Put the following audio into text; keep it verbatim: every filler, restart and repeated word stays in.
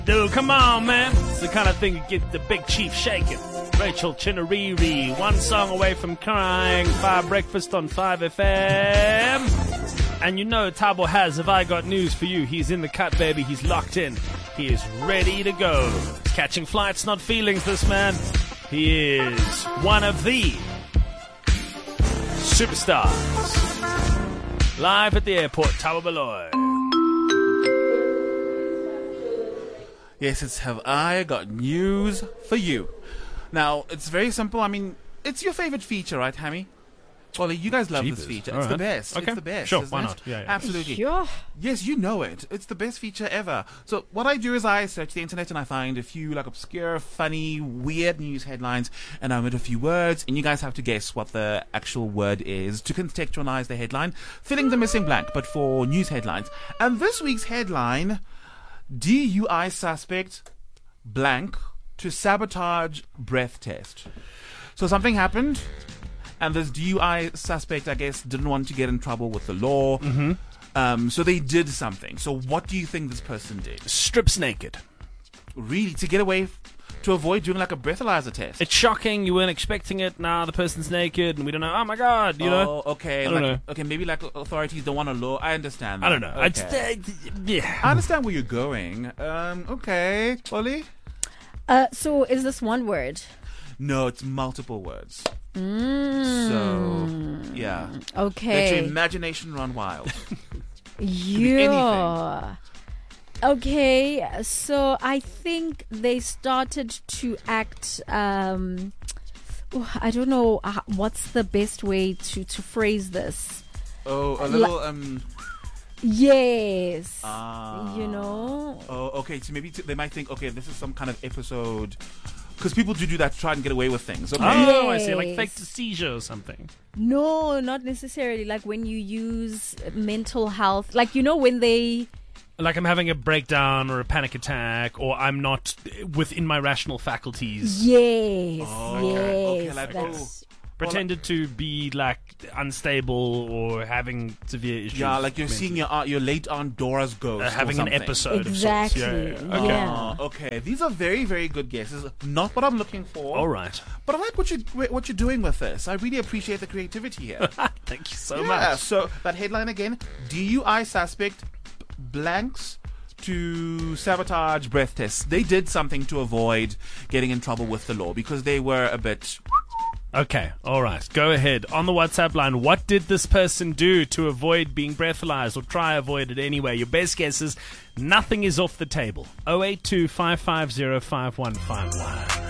Dude, come on, man. It's the kind of thing that get the big chief shaking. Rachel Chinariri, one song away from crying. Fire Breakfast on five F M. And you know Tabo has, if I got news for you, he's in the cut, baby. He's locked in. He is ready to go. He's catching flights, not feelings, this man. He is one of the superstars. Live at the airport, Tabo Baloy. Yes, it's Have I Got News for You. Now, it's very simple. I mean, it's your favorite feature, right, Hammy? Well, you guys love Jeepers. this feature. All It's right. the best. Okay. It's the best. Sure, isn't why it? not? Yeah, yeah. Absolutely. Sure. Yes, you know it. It's the best feature ever. So what I do is I search the internet and I find a few like obscure, funny, weird news headlines, and I omit a few words, and you guys have to guess what the actual word is to contextualize the headline, filling the missing blank, but for news headlines. And this week's headline, D U I suspect blank to sabotage breath test. So something happened, and this D U I suspect, I guess, didn't want to get in trouble with the law. Mm-hmm. Um, so they did something. So what do you think this person did? Strips naked. Really? To get away, f- to avoid doing like a breathalyzer test? It's shocking. You weren't expecting it. Now the person's naked, and we don't know. Oh my god! You know. Oh, okay. I don't like, know. Okay, maybe like authorities don't want a law. I understand that. I don't know. I Okay. just, uh, yeah. I understand where you're going. Um, okay. Ollie? Uh, so is this one word? No, it's multiple words. Mm. So, yeah. Let your Okay. imagination run wild. Yeah. Okay, so I think they started to act. Um, oh, I don't know uh, what's the best way to, to phrase this. Oh, a little, um... Yes. Ah. You know? Oh, okay. So maybe t- they might think, okay, this is some kind of episode, because people do do that to try and get away with things. Okay. Oh, I see. Like Yes. fake seizure or something. No, not necessarily. Like when you use mental health, like you know when they. Like I'm having a breakdown or a panic attack, or I'm not within my rational faculties. Yes. Oh, yes. okay. Okay, like, that's- Pretended to be like unstable or having severe issues. Yeah, like you're mentally. seeing your aunt, your late aunt Dora's ghost. Uh, or having an something. episode Exactly. of sorts. Yeah, yeah, yeah. Okay. Yeah. Oh, okay. These are very, very good guesses. Not what I'm looking for. All right. But I like what you what you're doing with this. I really appreciate the creativity here. Thank you so yeah. much. So that headline again: D U I suspect blanks to sabotage breath tests. They did something to avoid getting in trouble with the law because they were a bit. Okay, all right. Go ahead. On the WhatsApp line, what did this person do to avoid being breathalyzed or try avoid it anyway? Your best guess is nothing is off the table. oh eight two, five five zero, five one five one.